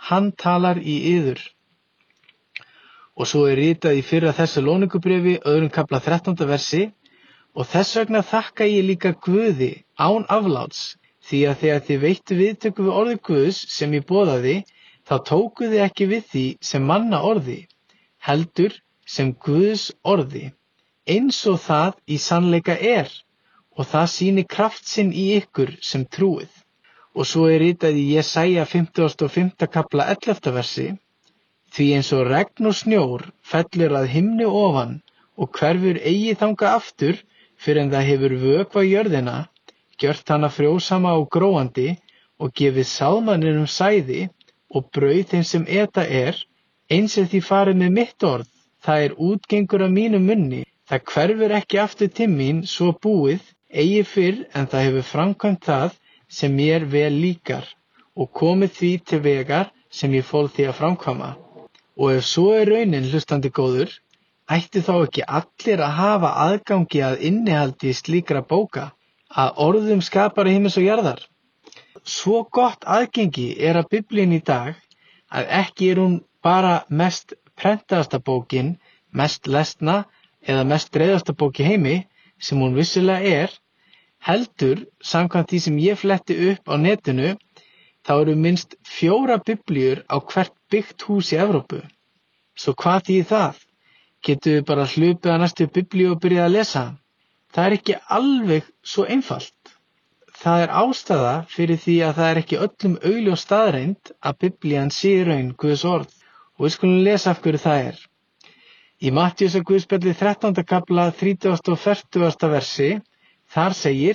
hann talar í yður. Og svo ritað í fyrra Þessalónikubréfi, 2. kafla 13. versi: og þess vegna þakka ég líka Guði án afláts, því að þegar þið veittu viðtöku við orði Guðs sem ég boðaði, þá tókuð þið ekki við því sem manna orði, heldur sem Guðs orði, eins og það í sannleika og það sýni kraft sinn í ykkur sem trúið. Og svo ritað í Jesaja 55. kafla 11. versi: því eins og regn og snjór fellur að himni ofan og hverfur eigi þangað aftur fyrr en það hefur vökvað jörðina, gjört hana frjósama og gróandi og gefið sáðmanninum sæði og brauð þeim sem eta eins því farið með mitt orð, það útgengur af mínum munni, það hverfur ekki aftur til mín svo búið, eigi fyrr en það hefur framkvæmt það sem mér vel líkar og komið því til vegar sem ég fól því að framkvæma. Og ef svo raunin, hlustandi góður, ættu þá ekki allir að hafa aðgangi að innihaldi slíkra bóka, að orðum skapara himins og jarðar? Svo gott aðgengi að Biblíunni í dag að ekki hún bara mest prentaðasta bókin, mest lesna eða mest dreifðasta bók í heimi, sem hún vissulega heldur, samkvæmt því sem ég fletti upp á netinu, þá eru minnst 4 biblíur á hvert byggt hús í Evrópu. Svo hvað þýðir það? Getum við bara hlupið að næstu biblíu og byrjað að lesa? Það ekki alveg svo einfalt. Það ástæða fyrir því að það ekki öllum augljós staðreynd að Biblían sé í raun Guðs orð, og við skulum lesa af hverju það Í Mattheusar Guðspjalli 13. kafla 30. og 40. versi, þar segir: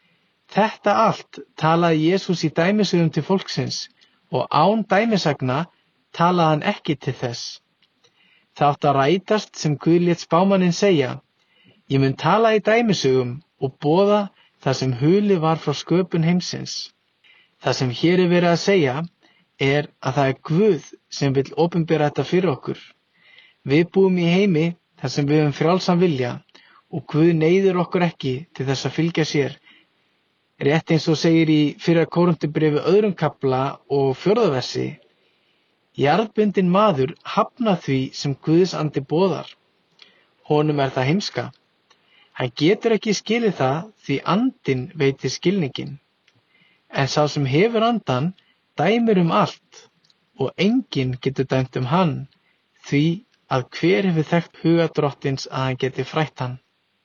þetta allt talaði Jesús í dæmisögum til fólksins, og án dæmisagna talaði hann ekki til þess. Það átti að rætast sem Guð lét spámanninn segja: ég mun tala í dæmisögum og boða það sem hulið var frá sköpun heimsins. Það sem hér verið að segja að það Guð sem vill opinbera þetta fyrir okkur. Við búum í heimi þar sem við höfum frjálsan vilja og Guð neyðir okkur ekki til þess að fylgja sér. Rétt eins og segir í 1. Kórinthubréfi 2. kafla og 4. versi: jarðbundinn maður hafnar því sem Guðs andi boðar. Honum það heimska. Hann getur ekki skilið það því andinn veitir skilninginn. En sá sem hefur andan dæmir allt og enginn getur dæmt hann, því að hver hefur þekkt huga drottins að hann geti frætt hann.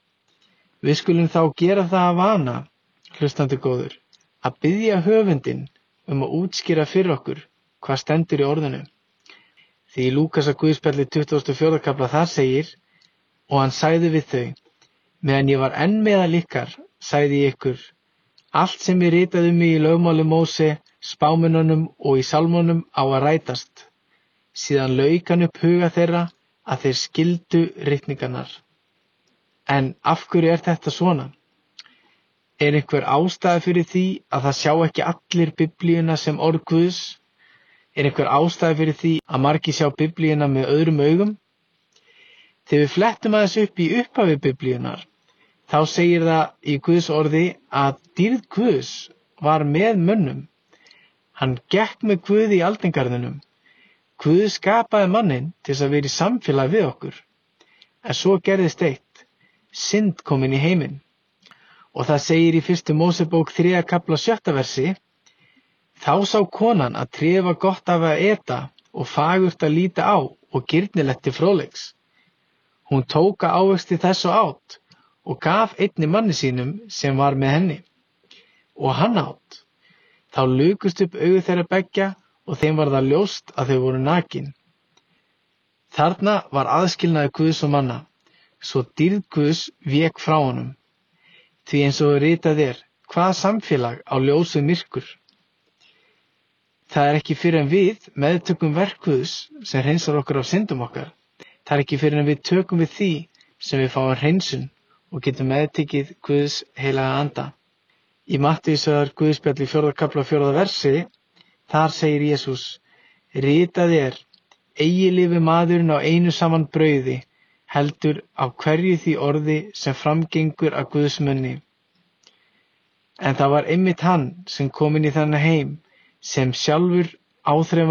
Við skulum þá gera það að vana, hlustandi góður, að biðja höfundinn að útskýra fyrir okkur hvað stendur í orðinu. Því í Lúkasar Guðspjalli 24. kafla þar segir: og hann sagði við þau: meðan ég var enn meðal ykkar, sagði ég ykkur, allt sem ég ritaði mig í lögmáli Móse, spámennunum og í salmónum á að rætast. Síðan lauk hann upp huga þeirra að þeir skildu ritningarnar. En af hverju þetta svona? Einhver ástæða fyrir því að það sjá ekki allir Biblíuna sem orð Guðs? Einhver ástæða fyrir því að margir sjá Biblíuna með öðrum augum? Þegar við flettum aðeins upp í upphafi Biblíunar, þá segir það í Guðs orði að dýrð Guðs var með mönnum. Hann gekk með Guði í aldingarðinum. Guð skapaði manninn til þess að vera í samfélag við okkur. En svo gerðist eitt: synd kom inn í heiminn. Og það segir í 1. Mósebók 3. kafla 7. versi: þá sá konan að tréð var gott af að eta og fagurt að líta á og girnilegt til fróðleiks. Hún tók ávexti þess og át og gaf einni manni sínum sem var með henni. Og hann át. Þá lukust upp augu þeirra beggja og þeim var það ljóst að þau voru nakin. Þarna var aðskilnaður Guðs og manna, svo dýrð Guðs vék frá honum. Því eins og ritað hvað samfélag á ljósið myrkur. Það ekki fyrr en við meðtökum verk Guðs sem hreinsar okkur af syndum okkar. Það ekki fyrr en við tökum við því sem við fáum hreinsun og getum meðtekið Guðs heilaga anda. Í Mattheusar Guðspjalli 4. kafla 4. versi, þar segir Jesús: ritað eigi lifi maðurinn á einu saman brauði, heldur á hverju því orði sem framgengur af Guðs munni. En það var einmitt hann sem kom inn í þennan heim, sem sjálfur áþreifanlegur